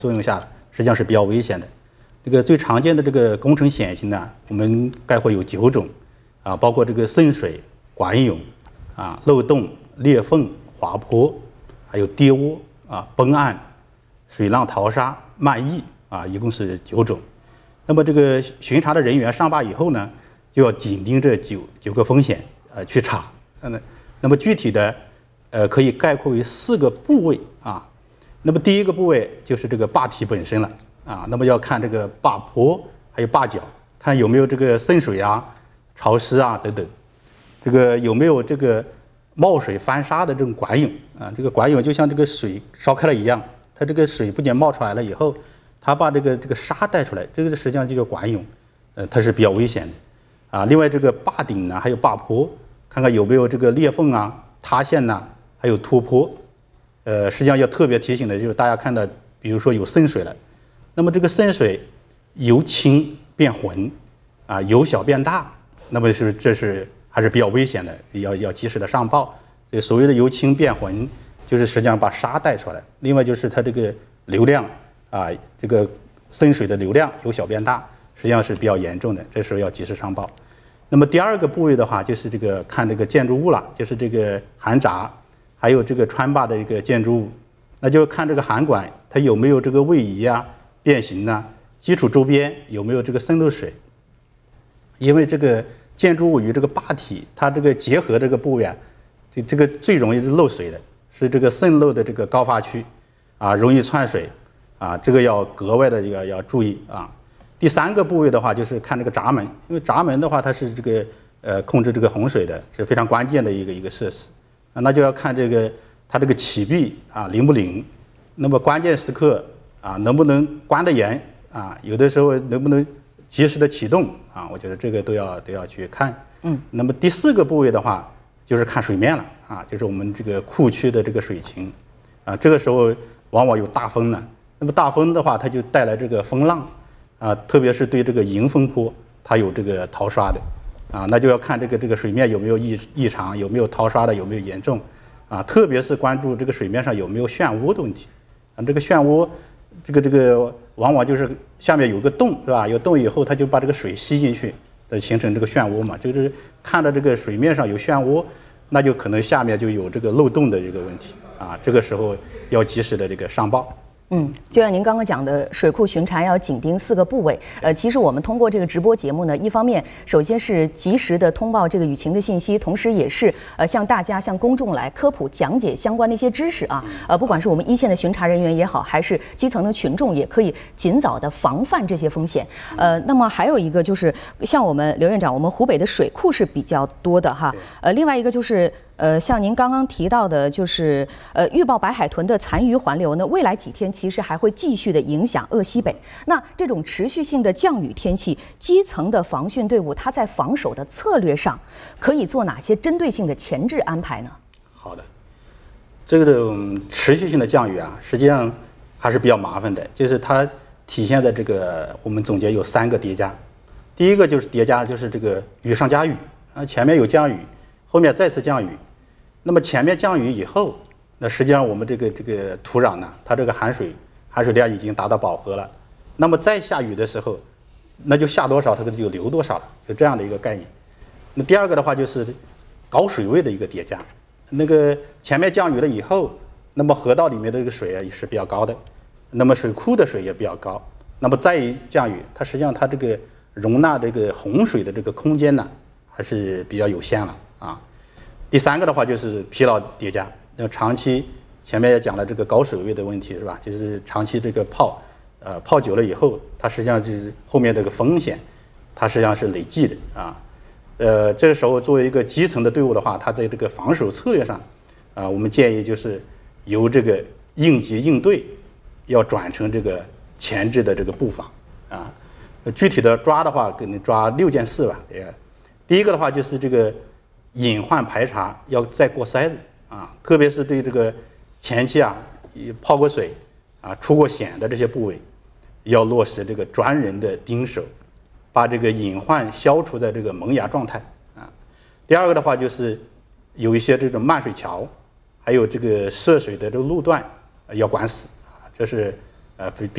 作用下，实际上是比较危险的。这个最常见的这个工程险情呢，我们概括有9种，包括这个渗水、管涌、漏洞、裂缝、滑坡，还有跌窝、崩岸、水浪淘沙、漫溢一共是9种。那么这个巡查的人员上坝以后呢，就要紧盯这九个风险去查。那么具体的可以概括为4个部位啊。那么第一个部位就是这个坝体本身了那么要看这个坝坡还有坝脚，看有没有这个渗水潮湿等等，这个有没有这个冒水翻沙的这种管涌这个管涌就像这个水烧开了一样，它这个水不仅冒出来了以后，它把这个沙带出来，这个实际上就叫管涌，它是比较危险的另外这个坝顶呢，还有坝坡，看看有没有这个裂缝塌陷还有突坡。实际上要特别提醒的就是大家看到，比如说有渗水了，那么这个渗水由清变浑由小变大，那么这是还是比较危险的，要及时的上报。所谓的由清变浑，就是实际上把沙带出来。另外就是它这个流量这个渗水的流量由小变大，实际上是比较严重的，这时候要及时上报。那么第二个部位的话，就是这个看这个建筑物了，就是这个涵闸。还有这个穿坝的一个建筑物，那就看这个涵管它有没有这个位移变形基础周边有没有这个渗漏水。因为这个建筑物与这个坝体它这个结合这个部位这个最容易漏水的是这个渗漏的这个高发区容易窜水这个要格外的要注意第3个部位的话就是看这个闸门，因为闸门的话它是这个控制这个洪水的，是非常关键的一个设施。那就要看这个它这个启闭灵不灵，那么关键时刻能不能关得严有的时候能不能及时的启动我觉得这个都要去看。那么第4个部位的话就是看水面了就是我们这个库区的这个水情这个时候往往有大风呢，那么大风的话它就带来这个风浪特别是对这个迎风坡它有这个淘刷的。那就要看这个水面有没有异常，有没有淘刷的，有没有严重特别是关注这个水面上有没有漩涡的问题这个漩涡这个往往就是下面有个洞是吧？有洞以后它就把这个水吸进去，形成这个漩涡嘛。就是看到这个水面上有漩涡，那就可能下面就有这个漏洞的这个问题这个时候要及时的这个上报。 就像您刚刚讲的，水库巡查要紧盯4个部位。其实我们通过这个直播节目呢，一方面首先是及时的通报这个雨情的信息，同时也是向大家、向公众来科普讲解相关的一些知识不管是我们一线的巡查人员也好，还是基层的群众，也可以尽早的防范这些风险。那么还有一个就是像我们刘院长，我们湖北的水库是比较多的哈。另外一个就是像您刚刚提到的，就是预报白海豚的残余环流呢，未来几天其实还会继续的影响鄂西北。那这种持续性的降雨天气，基层的防汛队伍它在防守的策略上可以做哪些针对性的前置安排呢？ 好的，这种持续性的降雨实际上还是比较麻烦的，就是它体现在这个我们总结有3个叠加。第一个就是叠加，就是这个雨上加雨前面有降雨，后面再次降雨。那么前面降雨以后，那实际上我们这个土壤呢，它这个含水量已经达到饱和了。那么再下雨的时候，那就下多少它就流多少了，就这样的一个概念。那第2个的话就是高水位的一个叠加。那个前面降雨了以后，那么河道里面的这个水也是比较高的，那么水库的水也比较高。那么再一降雨，它实际上它这个容纳这个洪水的这个空间呢，还是比较有限了第3个的话就是疲劳叠加，长期前面也讲了这个高水位的问题是吧？就是长期这个泡久了以后，它实际上就是后面这个风险，它实际上是累计的这个时候作为一个基层的队伍的话，它在这个防守策略上我们建议就是由这个应急应对要转成这个前置的这个布防具体的抓的话，可能抓6件事吧。第一个的话就是这个隐患排查要再过筛子特别是对这个前期泡过水出过险的这些部位，要落实这个专人的盯守，把这个隐患消除在这个萌芽状态第2个的话就是有一些这种漫水桥，还有这个涉水的这个路段要管死这是比